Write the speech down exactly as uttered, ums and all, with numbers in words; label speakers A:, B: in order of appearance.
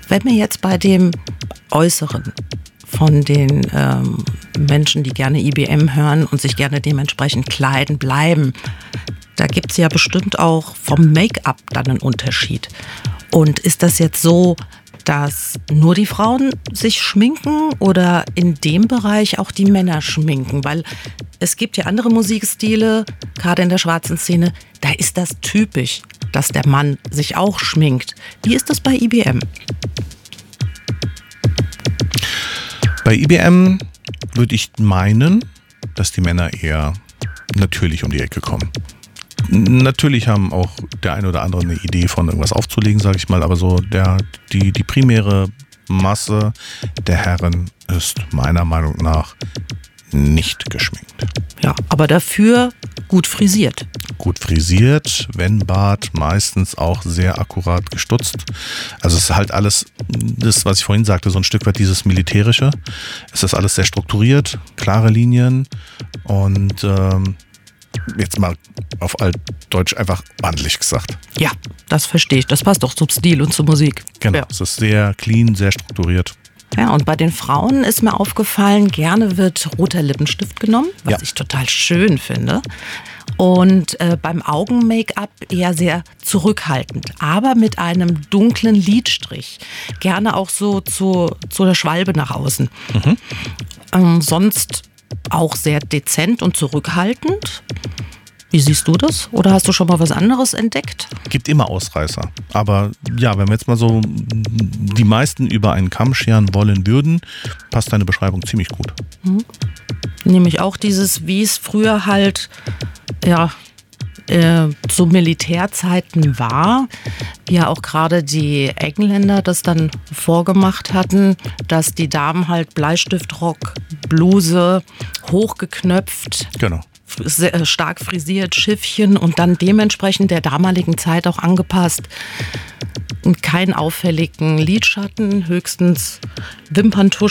A: Wenn wir jetzt bei dem Äußeren von den ähm, Menschen, die gerne I B M hören und sich gerne dementsprechend kleiden, bleiben, da gibt es ja bestimmt auch vom Make-up dann einen Unterschied. Und ist das jetzt so, dass nur die Frauen sich schminken oder in dem Bereich auch die Männer schminken? Weil es gibt ja andere Musikstile, gerade in der schwarzen Szene, da ist das typisch, dass der Mann sich auch schminkt. Wie ist das bei I B M?
B: Bei I B M würde ich meinen, dass die Männer eher natürlich um die Ecke kommen. Natürlich haben auch der eine oder andere eine Idee von irgendwas aufzulegen, sage ich mal, aber so der, die, die primäre Masse der Herren ist meiner Meinung nach nicht geschminkt.
A: Ja, aber dafür gut frisiert.
B: Gut frisiert, wenn Bart, meistens auch sehr akkurat gestutzt. Also es ist halt alles, das, was ich vorhin sagte, so ein Stück weit dieses Militärische. Es ist alles sehr strukturiert, klare Linien und ähm, jetzt mal auf Altdeutsch einfach ordentlich gesagt.
A: Ja, das verstehe ich. Das passt doch zum Stil und zur Musik.
B: Genau,
A: ja.
B: Es ist sehr clean, sehr strukturiert.
A: Ja, und bei den Frauen ist mir aufgefallen, gerne wird roter Lippenstift genommen, was
B: ja.
A: ich total schön finde. Und äh, beim Augen-Make-up eher sehr zurückhaltend, aber mit einem dunklen Lidstrich. Gerne auch so zu, zu der Schwalbe nach außen. Mhm. Ähm, sonst auch sehr dezent und zurückhaltend. Wie siehst du das? Oder hast du schon mal was anderes entdeckt?
B: Gibt immer Ausreißer. Aber ja, wenn wir jetzt mal so die meisten über einen Kamm scheren wollen würden, passt deine Beschreibung ziemlich gut.
A: Mhm. Nämlich auch dieses, wie es früher halt ja, äh, zu Militärzeiten war, ja auch gerade die Engländer das dann vorgemacht hatten, dass die Damen halt Bleistiftrock, Bluse, hochgeknöpft,
B: genau.
A: sehr stark frisiert, Schiffchen und dann dementsprechend der damaligen Zeit auch angepasst. Und keinen auffälligen Lidschatten, höchstens Wimperntusch